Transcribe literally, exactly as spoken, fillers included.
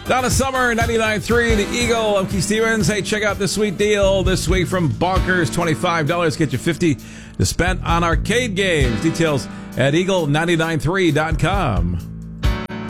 Donna Summer, ninety-nine point three, The Eagle. I'm Keith Stevens. Hey, check out this sweet deal this week from Bonkers. twenty-five dollars get you fifty dollars to spend on arcade games. Details at eagle nine nine three dot com.